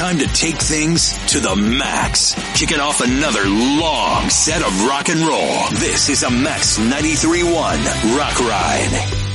time to take things to the max. Kicking off another long set of rock and roll. This is a Max 93.1 Rock Ride.